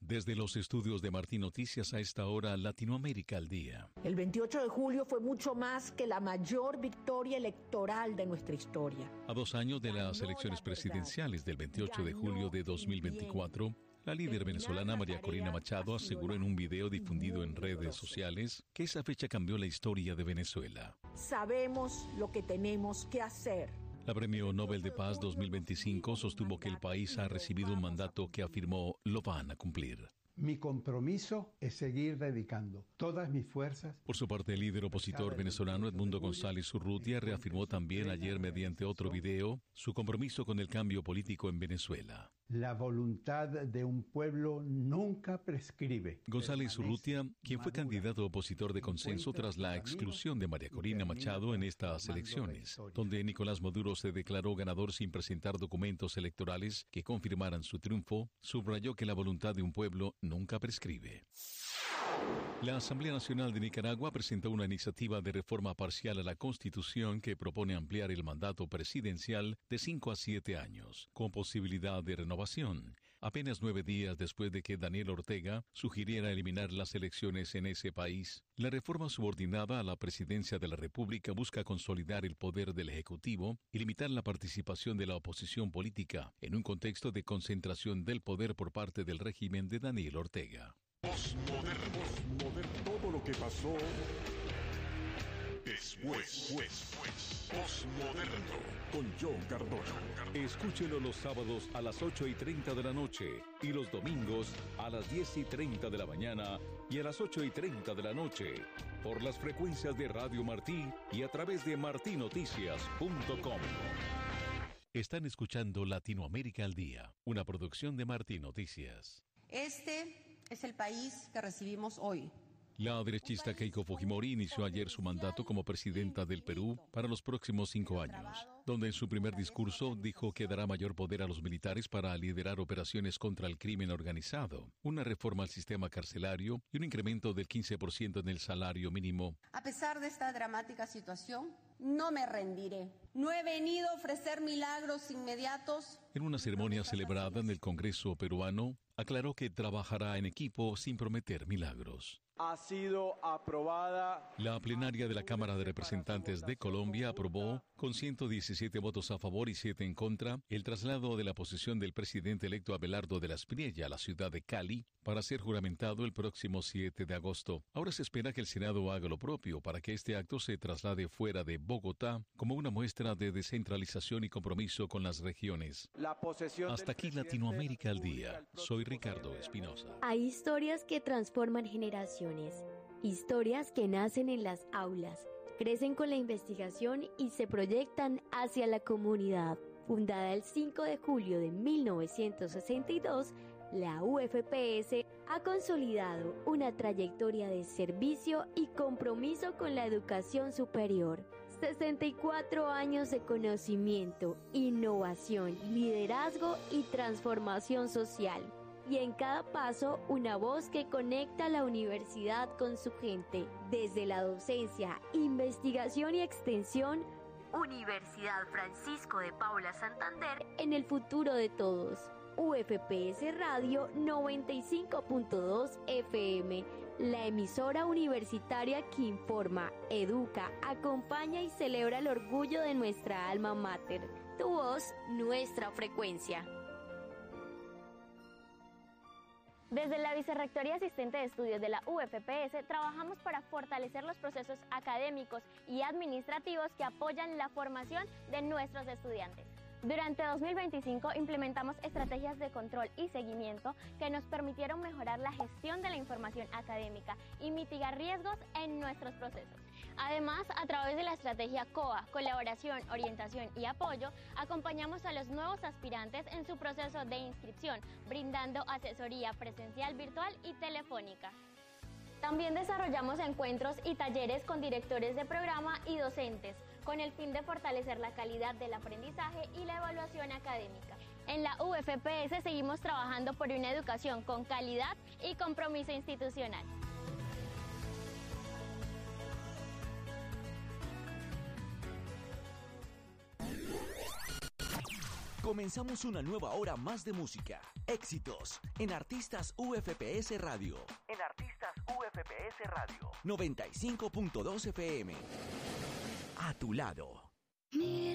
Desde los estudios de Martín Noticias a esta hora, Latinoamérica al día. El 28 de julio fue mucho más que la mayor victoria electoral de nuestra historia. A 2 años de las elecciones presidenciales del 28 de julio de 2024, la líder venezolana María Corina Machado aseguró en un video difundido en redes sociales que esa fecha cambió la historia de Venezuela. Sabemos lo que tenemos que hacer. La Premio Nobel de Paz 2025 sostuvo que el país ha recibido un mandato que afirmó lo van a cumplir. Mi compromiso es seguir dedicando todas mis fuerzas. Por su parte, el líder opositor venezolano Edmundo González Urrutia reafirmó también ayer mediante otro video su compromiso con el cambio político en Venezuela. La voluntad de un pueblo nunca prescribe. González Urrutia, quien fue candidato opositor de consenso tras la exclusión de María Corina Machado en estas elecciones, donde Nicolás Maduro se declaró ganador sin presentar documentos electorales que confirmaran su triunfo, subrayó que la voluntad de un pueblo nunca prescribe. La Asamblea Nacional de Nicaragua presentó una iniciativa de reforma parcial a la Constitución que propone ampliar el mandato presidencial de 5 a 7 años, con posibilidad de renovación, apenas 9 días después de que Daniel Ortega sugiriera eliminar las elecciones en ese país. La reforma subordinada a la presidencia de la República busca consolidar el poder del Ejecutivo y limitar la participación de la oposición política en un contexto de concentración del poder por parte del régimen de Daniel Ortega. Postmoderno. Todo lo que pasó después. Postmoderno con John Cardona. Escúchelo los sábados a las 8:30 de la noche y los domingos a las 10:30 de la mañana y a las 8:30 de la noche por las frecuencias de Radio Martí y a través de martinoticias.com. Están escuchando Latinoamérica al Día, una producción de Martín Noticias. Este es el país que recibimos hoy. La derechista Keiko Fujimori inició ayer su mandato como presidenta del Perú para los próximos 5 años, donde en su primer discurso dijo que dará mayor poder a los militares para liderar operaciones contra el crimen organizado, una reforma al sistema carcelario y un incremento del 15% en el salario mínimo. A pesar de esta dramática situación, no me rendiré. No he venido a ofrecer milagros inmediatos. En una ceremonia celebrada en el Congreso peruano, aclaró que trabajará en equipo sin prometer milagros. Ha sido aprobada. La plenaria de la Cámara de Representantes de Colombia aprobó, con 117 votos a favor y 7 en contra, el traslado de la posesión del presidente electo Abelardo de la Espriella a la ciudad de Cali para ser juramentado el próximo 7 de agosto. Ahora se espera que el Senado haga lo propio para que este acto se traslade fuera de Bogotá como una muestra de descentralización y compromiso con las regiones. Hasta aquí Latinoamérica al Día. Soy Ricardo Espinosa. Hay historias que transforman generaciones. Historias que nacen en las aulas, crecen con la investigación y se proyectan hacia la comunidad. Fundada el 5 de julio de 1962, la UFPS ha consolidado una trayectoria de servicio y compromiso con la educación superior. 64 años de conocimiento, innovación, liderazgo y transformación social. Y en cada paso, una voz que conecta la universidad con su gente. Desde la docencia, investigación y extensión, Universidad Francisco de Paula Santander, en el futuro de todos. UFPS Radio 95.2 FM, la emisora universitaria que informa, educa, acompaña y celebra el orgullo de nuestra alma mater. Tu voz, nuestra frecuencia. Desde la Vicerrectoría Asistente de Estudios de la UFPS trabajamos para fortalecer los procesos académicos y administrativos que apoyan la formación de nuestros estudiantes. Durante 2025 implementamos estrategias de control y seguimiento que nos permitieron mejorar la gestión de la información académica y mitigar riesgos en nuestros procesos. Además, a través de la estrategia COA, colaboración, orientación y apoyo, acompañamos a los nuevos aspirantes en su proceso de inscripción, brindando asesoría presencial, virtual y telefónica. También desarrollamos encuentros y talleres con directores de programa y docentes, con el fin de fortalecer la calidad del aprendizaje y la evaluación académica. En la UFPS seguimos trabajando por una educación con calidad y compromiso institucional. Comenzamos una nueva hora más de música. Éxitos en Artistas UFPS Radio. 95.2 FM. A tu lado.